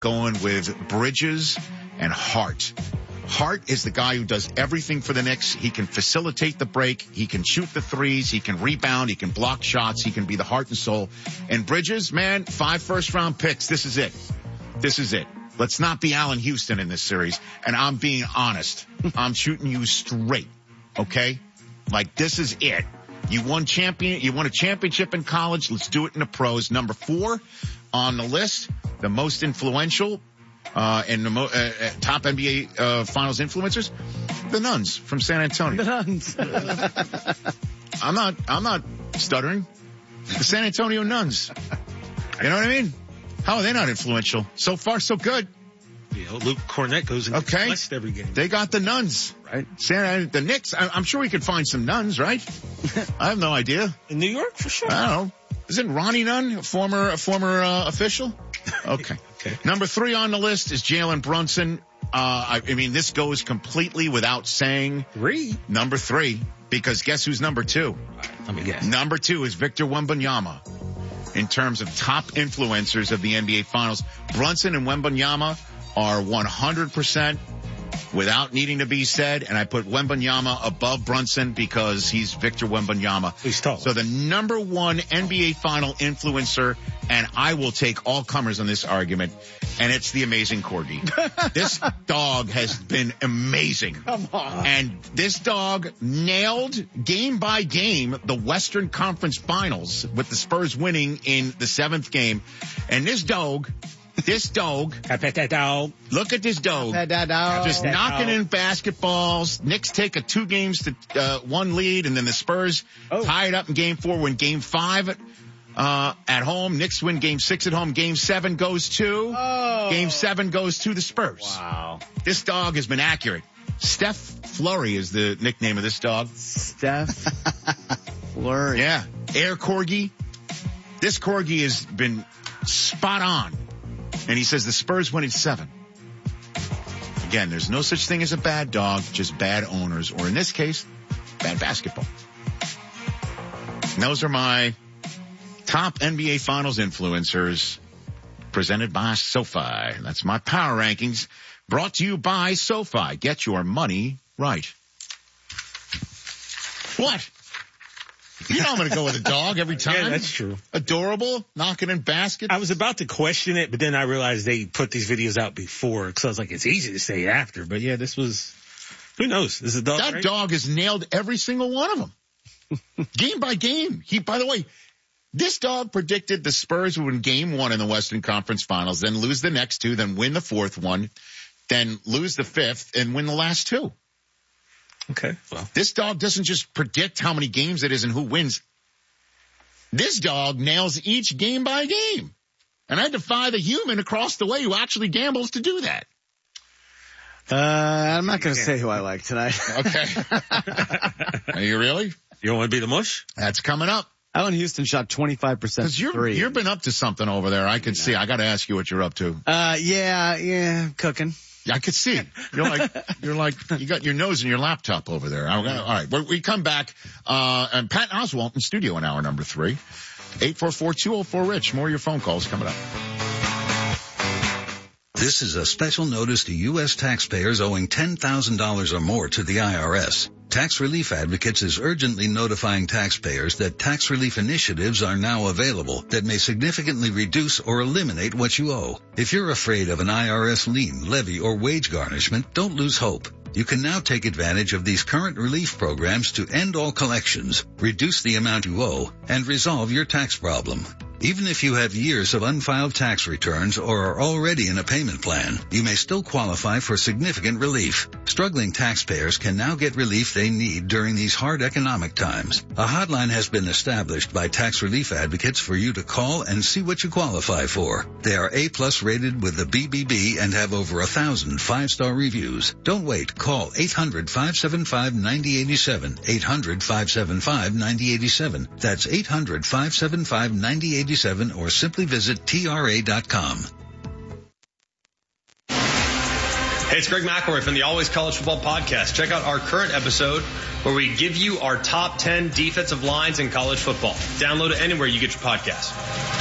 going with Bridges and Hart. Hart is the guy who does everything for the Knicks. He can facilitate the break. He can shoot the threes. He can rebound. He can block shots. He can be the heart and soul. And Bridges, man, 5 first-round picks. This is it. This is it. Let's not be Allen Houston in this series. And I'm being honest. I'm shooting you straight. Okay? Like, this is it. You won a championship in college. Let's do it in the pros. Number 4 on the list, the most influential and the top NBA Finals influencers, the Nuns from San Antonio. The Nuns. I'm not stuttering. The San Antonio Nuns. You know what I mean? How are they not influential? So far, so good. Yeah, Luke Cornett goes and gets blessed every game. They got the Nuns. Right. The Knicks, I'm sure we could find some Nuns, right? I have no idea. In New York, for sure. I don't know. Isn't Ronnie Nunn a former official? Okay. Okay. Number 3 on the list is Jalen Brunson. I mean, this goes completely without saying. 3? Number 3, because guess who's number 2? Let me guess. Number 2 is Victor Wembanyama. In terms of top influencers of the NBA Finals, Brunson and Wembanyama are 100% without needing to be said, and I put Wembanyama above Brunson because he's Victor Wembanyama. He's tall. So the number 1 NBA Final influencer, and I will take all comers on this argument, and it's the amazing Corgi. This dog has been amazing. Come on. And this dog nailed game by game the Western Conference Finals with the Spurs winning in the 7th game. And this dog, look at this dog. Just knocking in basketballs. Knicks take a 2-1 lead, and then the Spurs tie it up in game 4, win game 5 at home. Knicks win game 6 at home. Game 7 goes to Game 7 goes to the Spurs. Wow. This dog has been accurate. Steph Flurry is the nickname of this dog. Steph Flurry. Yeah. Air Corgi. This Corgi has been spot on. And he says the Spurs win in 7. Again, there's no such thing as a bad dog, just bad owners, or in this case, bad basketball. And those are my top NBA Finals influencers presented by SoFi. That's my power rankings brought to you by SoFi. Get your money right. What? You know I'm going to go with a dog every time. Yeah, that's true. Adorable, knocking in baskets. I was about to question it, but then I realized they put these videos out before, because I was like, it's easy to say after. But yeah, this was, who knows? This is a dog, That right? dog has nailed every single one of them. Game by game. By the way, this dog predicted the Spurs would win game 1 in the Western Conference Finals, then lose the next 2, then win the 4th one, then lose the 5th, and win the last 2. Okay. Well, This dog doesn't just predict how many games it is and who wins. This dog nails each game by game. And I defy the human across the way who actually gambles to do that. I'm not going to say who I like tonight. Okay. Are you really? you don't want to be the mush? That's coming up. Allen Houston shot 25% Because three. you've been up to something over there. I could see. I got to ask you what you're up to. Yeah, cooking. I could see it. You're like, you got your nose in your laptop over there. All right. We come back, and Pat Oswalt in studio in hour number 3. 844-204-RICH. More of your phone calls coming up. This is a special notice to U.S. taxpayers owing $10,000 or more to the IRS. Tax Relief Advocates is urgently notifying taxpayers that tax relief initiatives are now available that may significantly reduce or eliminate what you owe. If you're afraid of an IRS lien, levy, or wage garnishment, don't lose hope. You can now take advantage of these current relief programs to end all collections, reduce the amount you owe, and resolve your tax problem. Even if you have years of unfiled tax returns or are already in a payment plan, you may still qualify for significant relief. Struggling taxpayers can now get relief they need during these hard economic times. A hotline has been established by Tax Relief Advocates for you to call and see what you qualify for. They are A+ rated with the BBB and have over 1,000 5-star reviews. Don't wait. Call 800-575-9087. 800-575-9087. That's 800-575-9087. Or simply visit TRA.com. Hey, it's Greg McElroy from the Always College Football Podcast. Check out our current episode where we give you our top 10 defensive lines in college football. Download it anywhere you get your podcast.